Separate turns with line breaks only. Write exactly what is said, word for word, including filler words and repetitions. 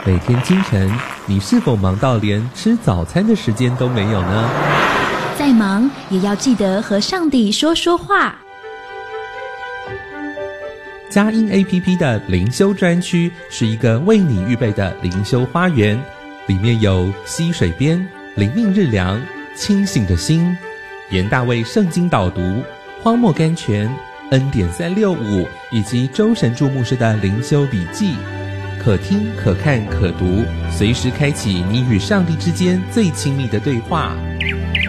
每天清晨，你是否忙到连吃早餐的时间都没有呢？
再忙也要记得和上帝说说话。
佳音 A P P 的灵修专区是一个为你预备的灵修花园，里面有溪水边、灵命日粮、清醒的心、严大卫圣经导读、荒漠甘泉、恩典三六五以及周神助牧师的灵修笔记，可听可看可读，随时开启你与上帝之间最亲密的对话。